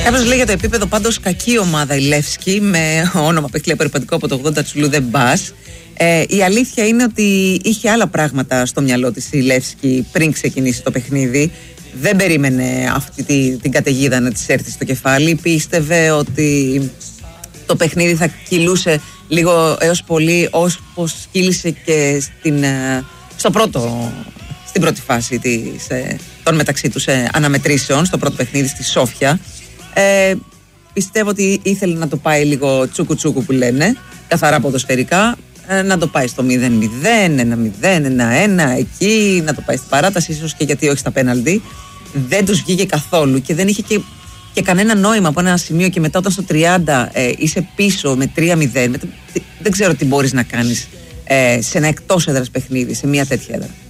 Κάποιος λέει για το επίπεδο, πάντως κακή ομάδα η Λεύσκη, με όνομα παιχνίδι περιπατικό από το 80 Τσουλού δεν μπας. Η αλήθεια είναι ότι είχε άλλα πράγματα στο μυαλό της η Λεύσκη πριν ξεκινήσει το παιχνίδι. Δεν περίμενε αυτή την καταιγίδα να της έρθει στο κεφάλι. Πίστευε ότι το παιχνίδι θα κυλούσε λίγο έως πολύ, όπως κύλησε και στην πρώτη φάση των μεταξύ τους αναμετρήσεων, στο πρώτο παιχνίδι στη Σόφια. Πιστεύω ότι ήθελε να το πάει λίγο τσούκου που λένε, καθαρά ποδοσφαιρικά, να το πάει στο 0-0, 1-0, 1-1 εκεί, να το πάει στην παράταση, ίσως και γιατί όχι στα πέναλτι. Δεν τους βγήκε καθόλου και δεν είχε και κανένα νόημα από ένα σημείο, και μετά όταν στο 30 είσαι πίσω με 3-0, δεν ξέρω τι μπορείς να κάνεις σε ένα εκτός έδρας παιχνίδι, σε μια τέτοια έδρα.